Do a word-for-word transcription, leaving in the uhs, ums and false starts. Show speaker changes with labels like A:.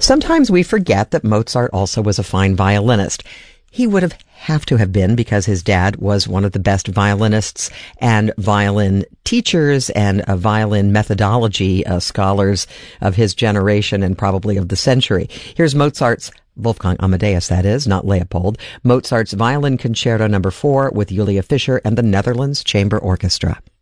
A: Sometimes we forget that Mozart also was a fine violinist. He would have have to have been because his dad was one of the best violinists and violin teachers and a violin methodology uh, scholars of his generation and probably of the century. Here's Mozart's Wolfgang Amadeus, that is, not Leopold, Mozart's Violin Concerto number four with Julia Fischer and the Netherlands Chamber Orchestra.